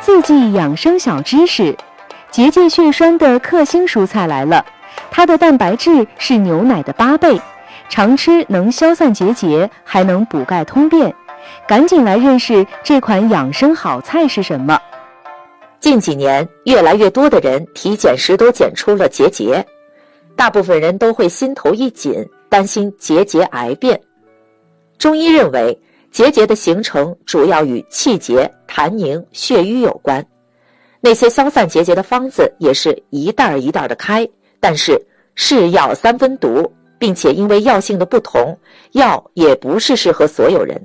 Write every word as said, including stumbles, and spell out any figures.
四季养生小知识，结节血栓的克星蔬菜来了，它的蛋白质是牛奶的八倍，常吃能消散结节，还能补钙通便。赶紧来认识这款养生好菜是什么。 近几年，越来越多的人体检时都检出了结节，大部分人都会心头一紧，担心结节癌变。中医认为，结节的形成主要与气结、痰凝、血瘀有关。那些消散结节的方子也是一袋一袋的开，但是是药三分毒，并且因为药性的不同，药也不是适合所有人。